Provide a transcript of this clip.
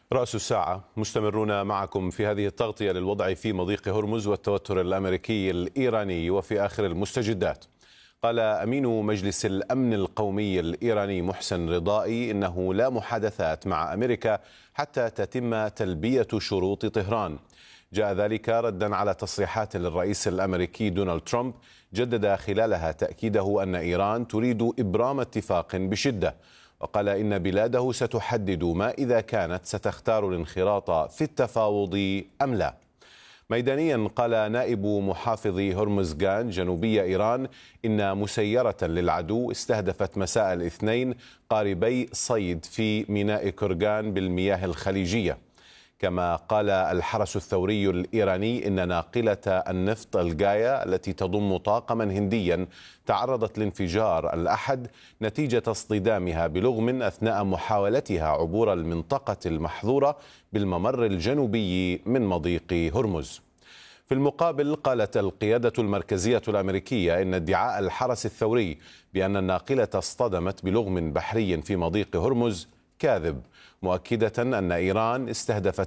رأس الساعة مستمرون معكم في هذه التغطية للوضع في مضيق هرمز والتوتر الأمريكي الإيراني. وفي آخر المستجدات، قال أمين مجلس الأمن القومي الإيراني محسن رضائي إنه لا محادثات مع أمريكا حتى تتم تلبية شروط طهران. جاء ذلك ردا على تصريحات للرئيس الأمريكي دونالد ترامب جدد خلالها تأكيده أن إيران تريد إبرام اتفاق بشدة، وقال إن بلاده ستحدد ما إذا كانت ستختار الانخراط في التفاوض أم لا. ميدانيا، قال نائب محافظ هرمزغان جنوبي إيران إن مسيرة للعدو استهدفت مساء الاثنين قاربي صيد في ميناء كرغان بالمياه الخليجية. كما قال الحرس الثوري الإيراني إن ناقلة النفط الجايا التي تضم طاقما هنديا تعرضت لانفجار الأحد نتيجة اصطدامها بلغم أثناء محاولتها عبور المنطقة المحظورة بالممر الجنوبي من مضيق هرمز. في المقابل، قالت القيادة المركزية الأمريكية إن ادعاء الحرس الثوري بأن الناقلة اصطدمت بلغم بحري في مضيق هرمز كاذب، مؤكدة أن إيران استهدفت